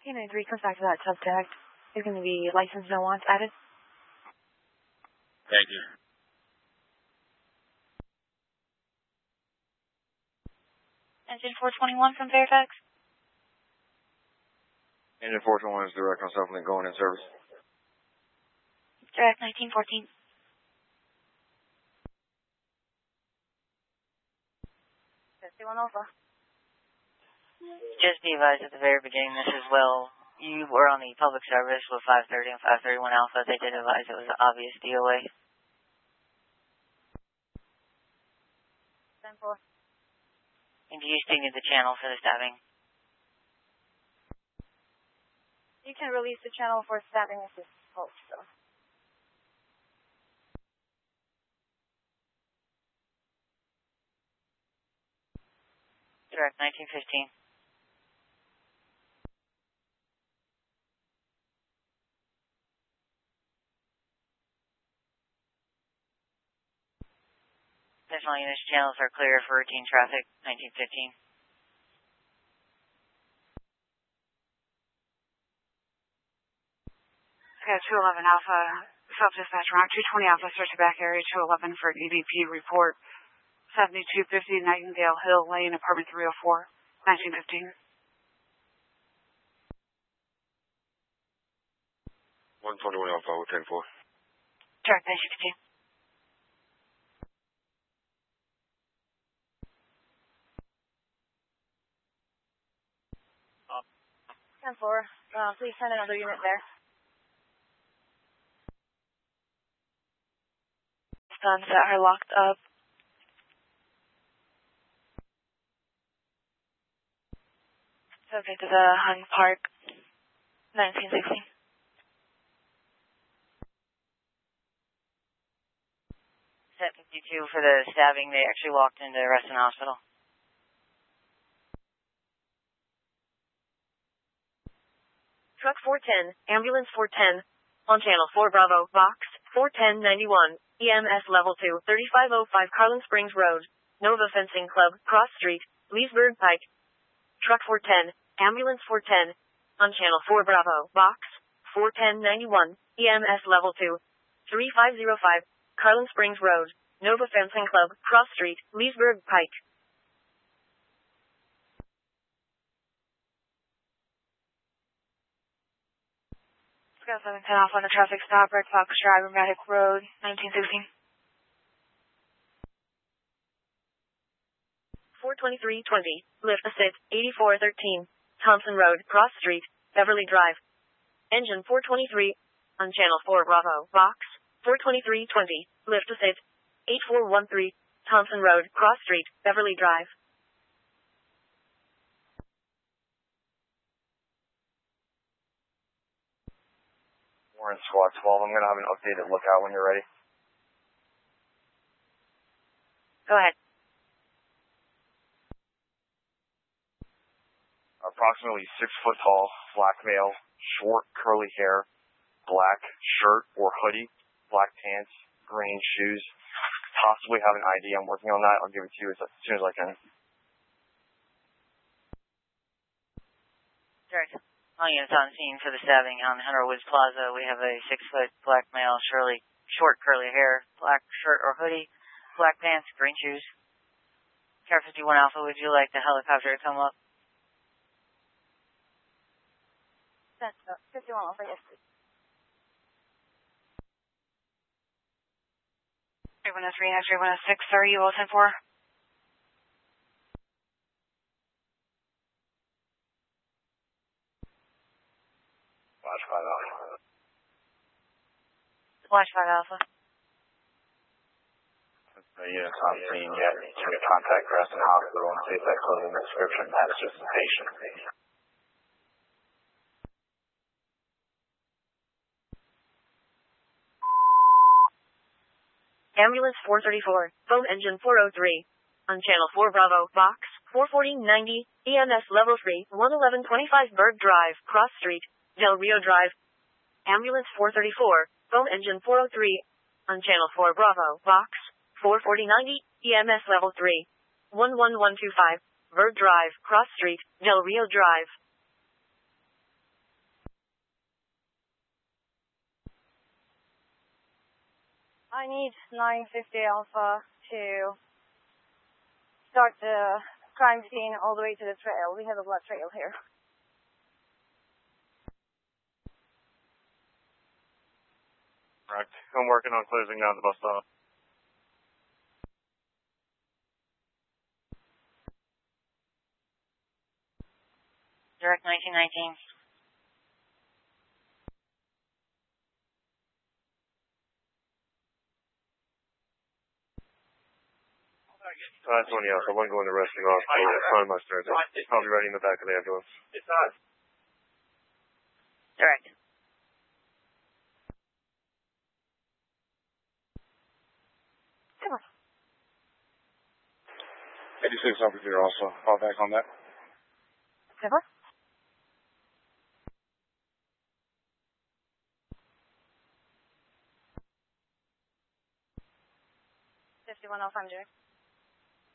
P93 comes back to that subject. Is going to be license no wants added. Thank you. Engine 421 from Fairfax. Engine 421 is direct on South Link going in service. Direct 1914. Just be advised at the very beginning, this is Will. You were on the public service with 530 and 531 Alpha. They did advise it was an obvious DOA. 10-4. And do you still need the channel for the stabbing? You can release the channel for stabbing if it's close, so. Direct 1915. Additional units channels are clear for routine traffic, 1915. Okay, 211 Alpha, self-dispatch route 220 Alpha, search the back area 211 for EDP report 7250 Nightingale Hill Lane, apartment 304, 1915. 121 Alpha, 10-4. Direct 1915. Please send another unit there. Guns that are locked up. Subject to the Hung Park, 1916. Set 52 for the stabbing. They actually walked into Reston Hospital. Truck 410, ambulance 410, on channel 4 Bravo, box 41091, EMS level 2, 3505 Carlin Springs Road, Nova Fencing Club, Cross Street, Leesburg Pike. Truck 410, ambulance 410, on channel 4 Bravo, box 41091, EMS level 2, 3505 Carlin Springs Road, Nova Fencing Club, Cross Street, Leesburg Pike. Got 710 off on the traffic stop, Red Fox Drive, Rheumatic Road, 1916. 42320, lift assist, 8413, Thompson Road, Cross Street, Beverly Drive. Engine 423, on channel 4 Bravo, box 42320, lift assist, 8413, Thompson Road, Cross Street, Beverly Drive. Warren Squad 12, I'm going to have an updated lookout when you're ready. Go ahead. Approximately 6 foot tall, black male, short curly hair, black shirt or hoodie, black pants, green shoes. Possibly have an ID. I'm working on that. I'll give it to you as soon as I can. Direct. All units on scene for the stabbing on Hunter Woods Plaza. We have a 6 foot black male, short curly hair, black shirt or hoodie, black pants, green shoes. Car 51 Alpha, would you like the helicopter to come up? That's 51 Alpha, yes, please. 3103 and 3106, sir, you all 10-4? Watch 5 Alpha. Watch 5 Alpha. The unit's not seen yet. You can contact Reston Hospital and see if that clothing description matches the patient. Ambulance 434, phone engine 403, on channel 4 Bravo, box 44090, EMS level 3, 11125 Berg Drive, Cross Street, Del Rio Drive. Ambulance 434, phone engine 403, on channel 4 Bravo, box 44090, EMS level 3, 11125 Berg Drive, Cross Street, Del Rio Drive. I need 950 Alpha to start the crime scene all the way to the trail. We have a blood trail here. Correct. I'm working on closing down the bus stop. Direct 1919. That's 20 Alpha. One going to resting off. Find my stairs. I'll be ready in the back of the ambulance. Direct. 86 Alpha Zero also. Fall back on that. Zipper? $51 Alpha, I'm Jerry.